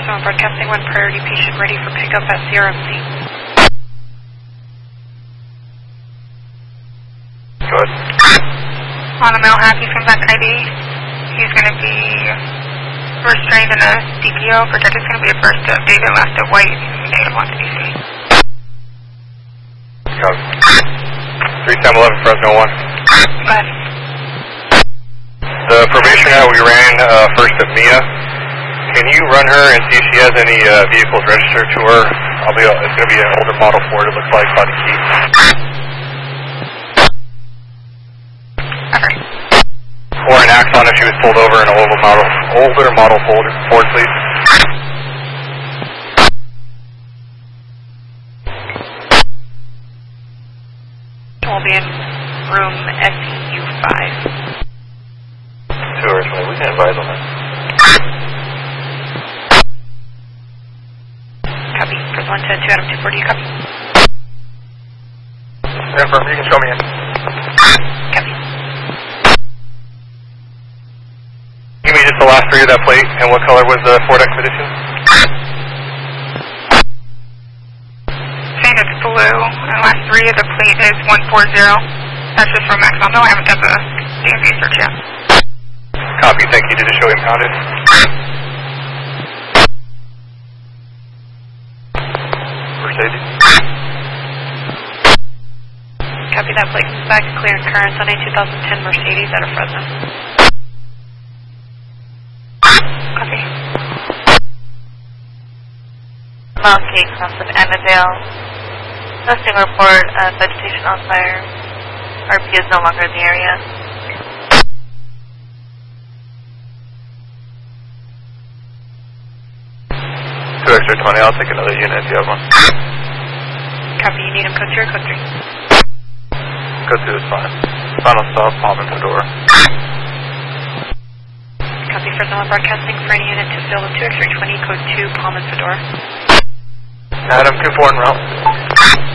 Fresno Broadcasting, 1 priority patient ready for pickup at CRMC. Good. On a male happy from back ID. He's going to be restrained in a DPO. Projected is going to be a first at David, last at White, negative 1 to DC. Copy. 3711 Fresno 1. Go ahead. The probationer we ran first at Mia. Can you run her and see if she has any vehicles registered to her? It's going to be an older model Ford, it looks like, by the key. Okay. Or an Axon if she was pulled over in an older model Ford, please. We'll be in room SEU 5. Tours, we can advise on that. Copy. First 110, 2 Adam 240, copy. Confirm, you can show me in. Copy. Give me just the last three of that plate, and what color was the Ford Expedition? Saying it's blue, and the last three of the plate is 140. That's just from Maxwell. No, I haven't done the DMV search yet. Copy, thank you. Did it show impounded? Mercedes? Copy that plate comes back. Clear and current on a 2010 Mercedes out of Fresno. Copy. Mount Kate cross of Annandale. Testing report, vegetation on fire. RP is no longer in the area. Extra 20, I'll take another unit if you have one. Copy, you need him code 2 or code 3? Code 2 is fine. Final stop, Palm and Fedora. Copy, Fresno Broadcasting for any unit to fill with 2 X-ray 20, code 2, Palm and Fedora. Adam, 2-4 en route.